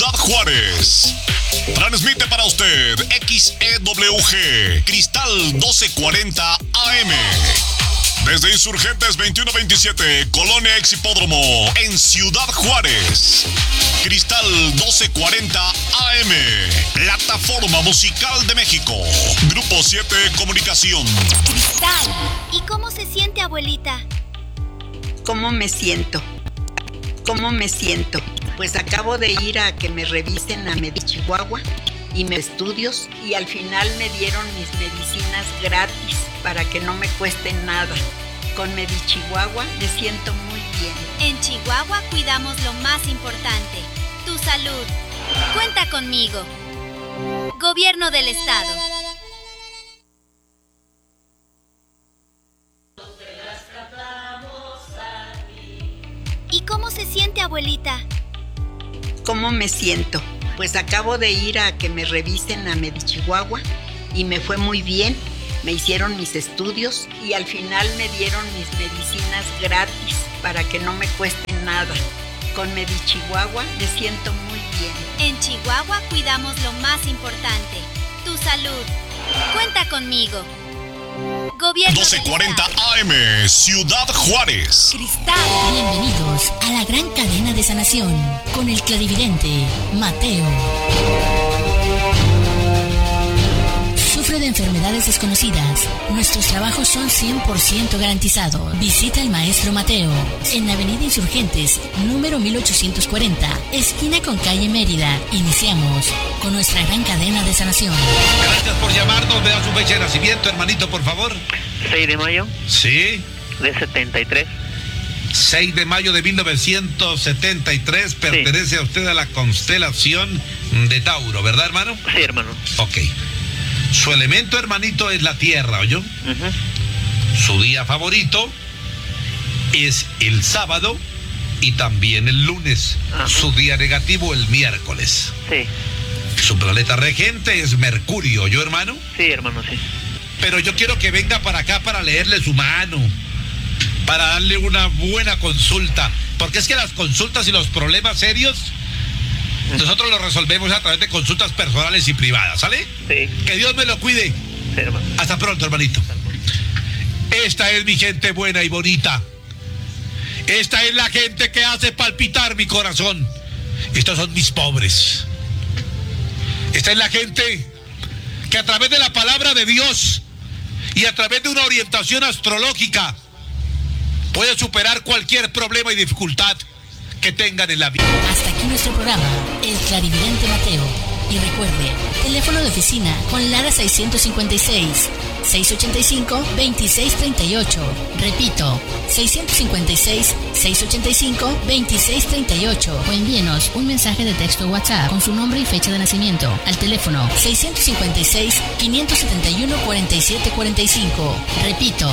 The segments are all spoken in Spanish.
Ciudad Juárez. Transmite para usted XEWG, Cristal 1240 AM. Desde Insurgentes 2127, Colonia Exhipódromo, en Ciudad Juárez. Cristal 1240 AM, Plataforma Musical de México. Grupo 7 Comunicación. Cristal, ¿y cómo se siente, abuelita? ¿Cómo me siento? ¿Cómo me siento? Pues acabo de ir a que me revisen a Chihuahua y me estudios y al final me dieron mis medicinas gratis para que no me cuesten nada. Con Chihuahua me siento muy bien. En Chihuahua cuidamos lo más importante, tu salud. Cuenta conmigo. Gobierno del Estado. ¿Y cómo se siente, abuelita? ¿Cómo me siento? Pues acabo de ir a que me revisen a Chihuahua y me fue muy bien. Me hicieron mis estudios y al final me dieron mis medicinas gratis para que no me cuesten nada. Con Chihuahua me siento muy bien. En Chihuahua cuidamos lo más importante, tu salud. Cuenta conmigo. Gobierno 1240 AM, Ciudad Juárez. Cristal. Bienvenidos a la gran cadena de sanación con el clarividente Mateo. Sufre de enfermedades desconocidas. Nuestros trabajos son 100% garantizados. Visita al maestro Mateo en Avenida Insurgentes, número 1840, esquina con calle Mérida. Iniciamos con nuestra gran cadena de sanación. Gracias por llamarnos. Me da su fecha de nacimiento, hermanito, por favor. 6 de mayo Sí. de 73. 6 de mayo de 1973. Pertenece a usted a la constelación de Tauro, ¿verdad, hermano? Sí, hermano. Ok. Su elemento, hermanito, es la tierra, ¿oyó? Su día favorito es el sábado y también el lunes. Su día negativo, el miércoles. Sí. Su planeta regente es Mercurio, ¿oyó, hermano? Sí, hermano, sí. Pero yo quiero que venga para acá para leerle su mano, para darle una buena consulta, porque es que las consultas y los problemas serios nosotros los resolvemos a través de consultas personales y privadas, ¿sale? Sí. Que Dios me lo cuide. Sí, hermano. Hasta pronto, hermanito. Esta es mi gente buena y bonita. Esta es la gente que hace palpitar mi corazón. Estos son mis pobres. Esta es la gente que a través de la palabra de Dios y a través de una orientación astrológica puede superar cualquier problema y dificultad que tengan en la vida. Hasta aquí nuestro programa, El Clarividente Mateo. Y recuerde, teléfono de oficina con Lara 656-685-2638. Repito, 656-685-2638. O envíenos un mensaje de texto WhatsApp con su nombre y fecha de nacimiento al teléfono 656-571-4745. Repito,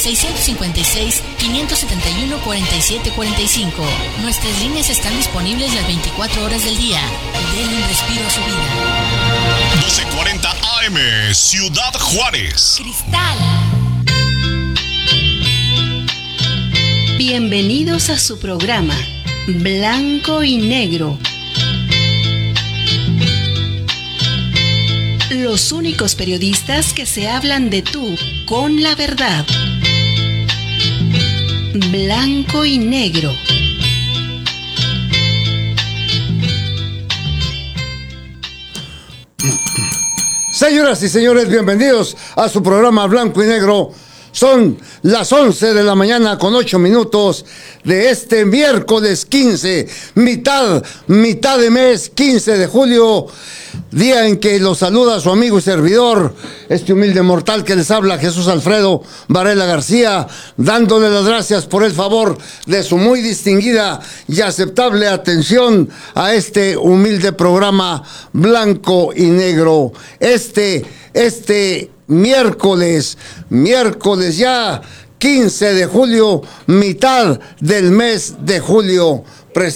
656-571-4745. Nuestras líneas están disponibles las 24 horas del día. Denle un respiro a su vida. 1240 AM, Ciudad Juárez. Cristal. Bienvenidos a su programa Blanco y Negro. Los únicos periodistas que se hablan de tú con la verdad. Blanco y Negro. Señoras y señores, bienvenidos a su programa Blanco y Negro. Son las 11 de la mañana con 8 minutos de este miércoles 15, mitad de mes, 15 de julio, día en que los saluda su amigo y servidor, este humilde mortal que les habla, Jesús Alfredo Varela García, dándole las gracias por el favor de su muy distinguida y aceptable atención a este humilde programa Blanco y Negro. Este miércoles ya 15 de julio, mitad del mes de julio,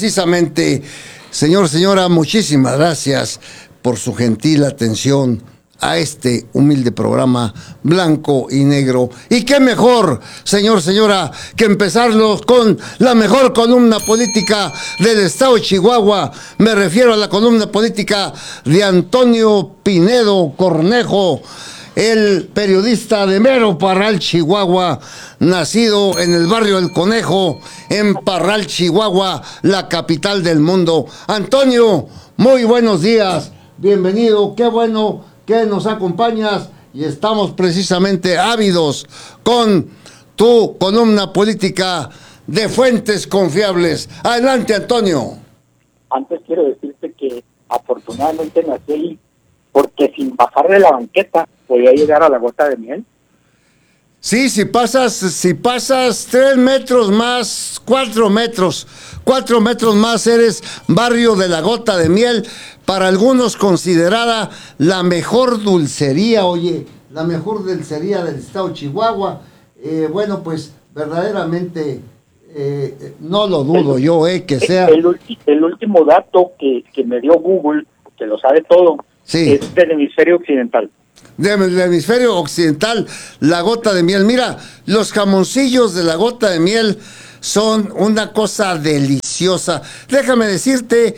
precisamente. Señora, muchísimas gracias por su gentil atención a este humilde programa blanco y negro. Y qué mejor, señor, señora, que empezarlo con la mejor columna política del estado de Chihuahua. Me refiero a la columna política de Antonio Pinedo Cornejo, el periodista de Mero Parral, Chihuahua, nacido en el barrio El Conejo, en Parral, Chihuahua, la capital del mundo. Antonio, muy buenos días, bienvenido, qué bueno que nos acompañas y estamos precisamente ávidos con tu columna política de fuentes confiables. Adelante, Antonio. Antes quiero decirte que afortunadamente nací ahí, porque sin bajar de la banqueta podía llegar a la Gota de Miel. Sí, si pasas 3 metros más, 4 metros más, eres barrio de la Gota de Miel, para algunos considerada la mejor dulcería, la mejor dulcería del estado de Chihuahua. Bueno, pues verdaderamente no lo dudo que sea. El último dato que me dio Google, que lo sabe todo, sí, es del hemisferio occidental. Del hemisferio occidental, la Gota de Miel. Mira, los jamoncillos de la Gota de Miel son una cosa deliciosa. Déjame decirte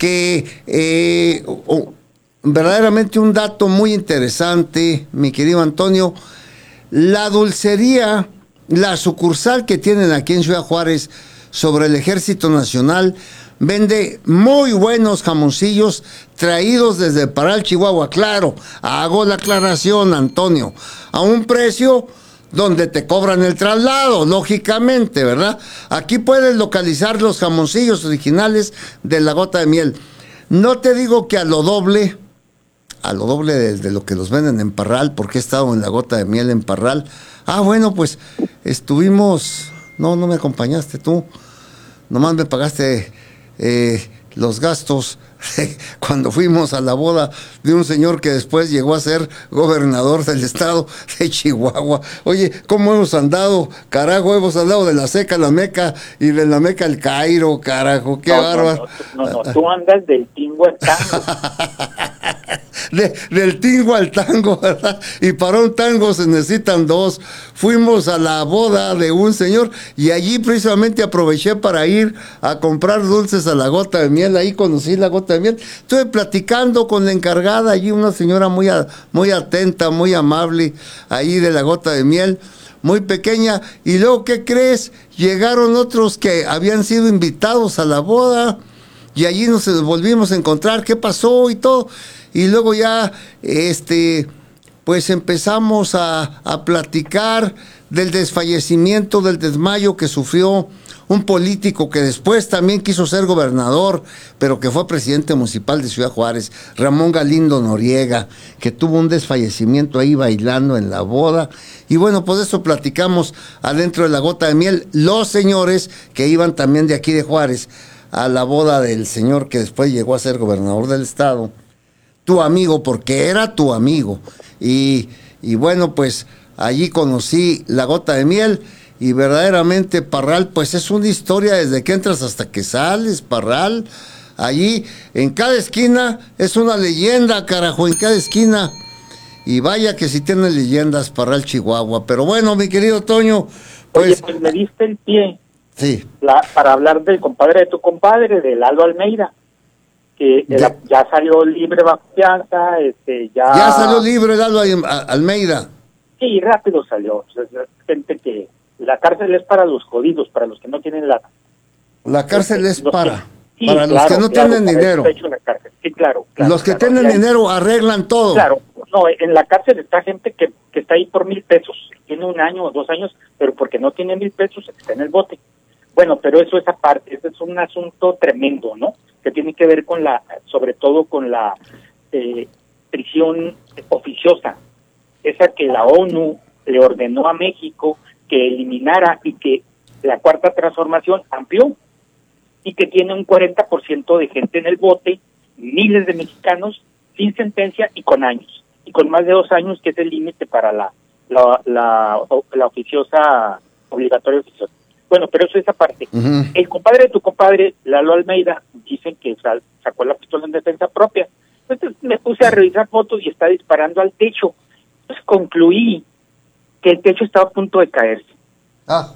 que verdaderamente un dato muy interesante, mi querido Antonio, la dulcería, la sucursal que tienen aquí en Ciudad Juárez sobre el Ejército Nacional, vende muy buenos jamoncillos traídos desde Parral, Chihuahua. Claro, hago la aclaración, Antonio, a un precio donde te cobran el traslado, lógicamente, ¿verdad? Aquí puedes localizar los jamoncillos originales de la Gota de Miel. No te digo que a lo doble de lo que los venden en Parral, porque he estado en la Gota de Miel en Parral. Ah, bueno, pues estuvimos... No me acompañaste tú, nomás me pagaste los gastos cuando fuimos a la boda de un señor que después llegó a ser gobernador del estado de Chihuahua. Oye, ¿cómo hemos andado? Carajo, hemos andado de la Seca a la Meca y de la Meca al Cairo, carajo, qué bárbaro. No, tú andas del tingo al tango. Del tingo al tango, ¿verdad? Y para un tango se necesitan 2. Fuimos a la boda de un señor y allí precisamente aproveché para ir a comprar dulces a la Gota de Miel. Ahí conocí la Gota de Miel. Estuve platicando con la encargada allí, una señora muy atenta, muy amable, allí de la Gota de Miel, muy pequeña. Y luego, ¿qué crees? Llegaron otros que habían sido invitados a la boda y allí nos volvimos a encontrar. ¿Qué pasó? Y todo. Y luego ya, pues empezamos a platicar del desfallecimiento, del desmayo que sufrió un político que después también quiso ser gobernador, pero que fue presidente municipal de Ciudad Juárez, Ramón Galindo Noriega, que tuvo un desfallecimiento ahí bailando en la boda. Y bueno, pues eso platicamos adentro de la Gota de Miel, los señores que iban también de aquí de Juárez a la boda del señor que después llegó a ser gobernador del estado. Tu amigo, porque era tu amigo. Y bueno, pues allí conocí la Gota de Miel y verdaderamente Parral, pues es una historia desde que entras hasta que sales, Parral. Allí, en cada esquina, es una leyenda, carajo, en cada esquina. Y vaya que si tiene leyendas Parral, Chihuahua. Pero bueno, mi querido Toño, pues... Oye, pues me diste el pie. Sí. Para hablar del compadre de tu compadre, de Lalo Almeida. Que ya salió libre bajo fianza, Ya salió libre Lalo Almeida. Sí, rápido salió. O sea, gente que la cárcel es para los jodidos, para los que no tienen lana. La cárcel es para claro, los que no tienen dinero. Sí, claro. Los que tienen dinero arreglan todo. Claro, no, en la cárcel está gente que está ahí por 1,000 pesos. Tiene 1 año o 2 años, pero porque no tiene 1,000 pesos está en el bote. Bueno, pero eso es aparte, ese es un asunto tremendo, ¿no? Que tiene que ver con sobre todo con la prisión oficiosa, esa que la ONU le ordenó a México que eliminara y que la Cuarta Transformación amplió y que tiene un 40% de gente en el bote, miles de mexicanos sin sentencia y con años, y con más de 2 años, que es el límite para la oficiosa, obligatoria oficiosa. Bueno, pero eso es aparte. Uh-huh. El compadre de tu compadre, Lalo Almeida, dicen que sacó la pistola en defensa propia, Entonces me puse a revisar fotos y está disparando al techo. Entonces concluí que el techo estaba a punto de caerse. Ah.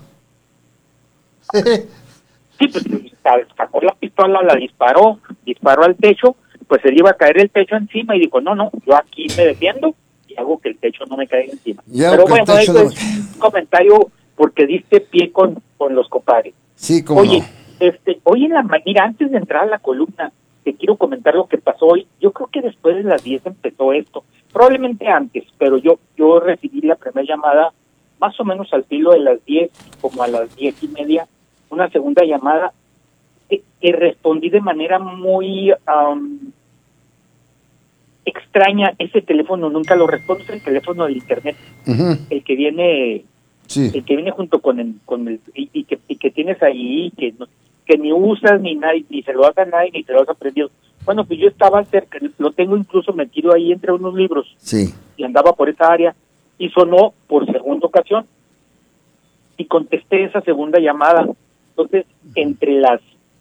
Sí, pues sacó la pistola, la disparó al techo, pues se le iba a caer el techo encima y dijo, no, yo aquí me defiendo y hago que el techo no me caiga encima. Pero bueno, eso es un comentario porque diste pie con los compadres. Sí, como Oye, hoy en la mañana, antes de entrar a la columna, te quiero comentar lo que pasó hoy. Yo creo que después de las 10 empezó esto, probablemente antes, pero yo recibí la primera llamada más o menos al filo de las 10, como a las 10:30, una segunda llamada que respondí de manera muy extraña. Ese teléfono nunca lo respondo, es el teléfono del internet, el que viene, el que viene junto con el y que tienes ahí, que ni usas ni nadie, ni se lo das a nadie, ni te lo has aprendido. Bueno, pues yo estaba cerca, lo tengo incluso metido ahí entre unos libros, y andaba por esa área, y sonó por segunda ocasión, y contesté esa segunda llamada. Entonces, entre las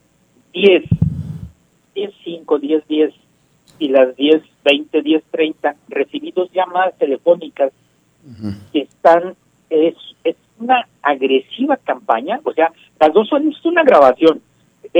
10:05, 10:10 y las 10:20, 10:30, recibí 2 llamadas telefónicas que es una agresiva campaña, o sea, las dos son, es una grabación,